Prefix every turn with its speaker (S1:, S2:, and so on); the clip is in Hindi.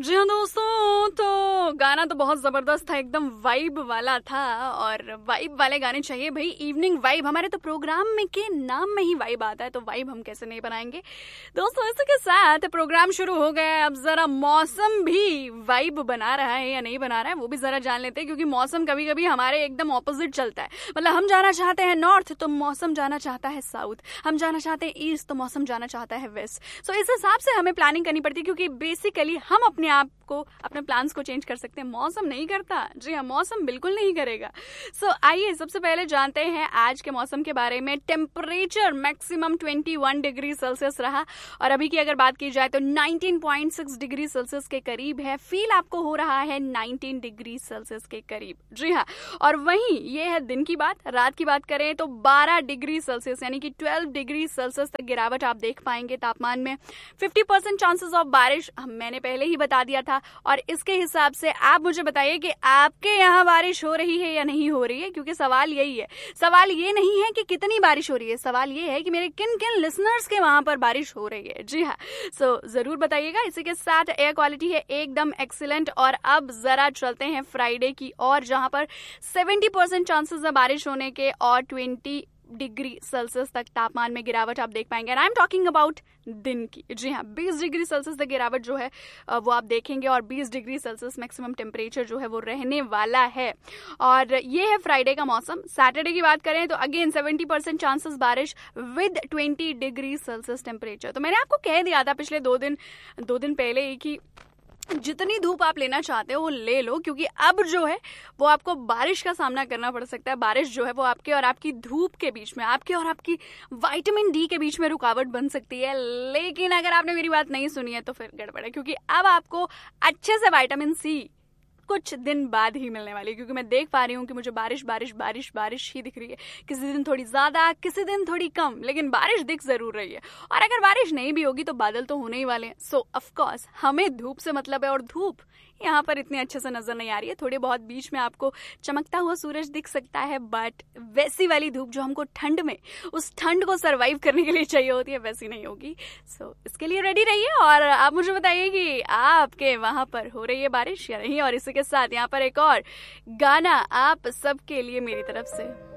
S1: जी हाँ दोस्तों, तो गाना तो बहुत जबरदस्त था, एकदम वाइब वाला था। और वाइब वाले गाने चाहिए भाई, इवनिंग वाइब। हमारे तो प्रोग्राम में के नाम में ही वाइब आता है, तो वाइब हम कैसे नहीं बनाएंगे दोस्तों। इसी के साथ प्रोग्राम शुरू हो गया है। अब जरा मौसम भी वाइब बना रहा है या नहीं बना रहा है वो भी जरा जान लेते हैं, क्योंकि मौसम कभी कभी हमारे एकदम ऑपोजिट चलता है। मतलब हम जाना चाहते हैं नॉर्थ तो मौसम जाना चाहता है साउथ, हम जाना चाहते हैं ईस्ट तो मौसम जाना चाहता है वेस्ट। सो इस हिसाब से हमें प्लानिंग करनी पड़ती है, क्योंकि बेसिकली हम अपने आप को, अपने प्लान्स को चेंज कर सकते हैं, मौसम नहीं करता। जी हाँ, मौसम बिल्कुल नहीं करेगा। सो आइए सबसे पहले जानते हैं आज के मौसम के बारे में। टेम्परेचर मैक्सिमम 21 डिग्री सेल्सियस रहा, और अभी की अगर बात की जाए तो 19.6 डिग्री सेल्सियस के करीब है। फील आपको हो रहा है 19 डिग्री सेल्सियस के करीब। जी हाँ, और वहीं ये है दिन की बात। रात की बात करें तो 12 डिग्री सेल्सियस यानी कि 12 डिग्री सेल्सियस तक गिरावट आप देख पाएंगे तापमान में। 50% चांसेस ऑफ बारिश मैंने पहले ही बता दिया था। और इसके हिसाब से आप मुझे बताइए कि आपके यहाँ बारिश हो रही है या नहीं हो रही है, क्योंकि सवाल यही है। सवाल ये नहीं है कि कितनी बारिश हो रही है, सवाल ये है कि मेरे किन किन लिसनर्स के वहां पर बारिश हो रही है। जी हाँ, सो जरूर बताइएगा। इसी के साथ एयर क्वालिटी है एकदम एक्सीलेंट। और अब जरा चलते हैं फ्राइडे की और, जहां पर 70% चांसेस है बारिश होने के और 20 डिग्री सेल्सियस तक तापमान में गिरावट आप देख पाएंगे। आई एम टॉकिंग अबाउट दिन की। जी हाँ, 20 डिग्री सेल्सियस तक गिरावट जो है वो आप देखेंगे, और 20 डिग्री सेल्सियस मैक्सिमम टेम्परेचर जो है वो रहने वाला है। और ये है फ्राइडे का मौसम। सैटरडे की बात करें तो अगेन 70% चांसेस बारिश विद 20 डिग्री सेल्सियस टेम्परेचर। तो मैंने आपको कह दिया था पिछले दो दिन पहले ही कि जितनी धूप आप लेना चाहते हो वो ले लो, क्योंकि अब जो है वो आपको बारिश का सामना करना पड़ सकता है। बारिश जो है वो आपके और आपकी धूप के बीच में, आपके और आपकी विटामिन डी के बीच में रुकावट बन सकती है। लेकिन अगर आपने मेरी बात नहीं सुनी है तो फिर गड़बड़ है, क्योंकि अब आपको अच्छे से विटामिन सी कुछ दिन बाद ही मिलने वाली है। क्योंकि मैं देख पा रही हूँ कि मुझे बारिश बारिश बारिश बारिश ही दिख रही है। किसी दिन थोड़ी ज्यादा, किसी दिन थोड़ी कम, लेकिन बारिश दिख जरूर रही है। और अगर बारिश नहीं भी होगी तो बादल तो होने ही वाले हैं। सो ऑफ कोर्स हमें धूप से मतलब है, और धूप यहाँ पर इतने अच्छे से नजर नहीं आ रही है। थोड़ी बहुत बीच में आपको चमकता हुआ सूरज दिख सकता है, बट वैसी वाली धूप जो हमको ठंड में, उस ठंड को सरवाइव करने के लिए चाहिए होती है, वैसी नहीं होगी। सो इसके लिए रेडी रहिए और आप मुझे बताइए कि आपके वहां पर हो रही है बारिश या नहीं। और इसी के साथ यहाँ पर एक और गाना आप सबके लिए मेरी तरफ से।